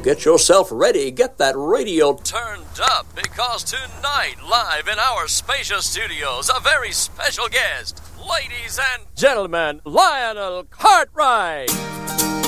get yourself ready. Get that radio turned up, because tonight, live in our spacious studios, a very special guest. Ladies and gentlemen, Lionel Cartwright.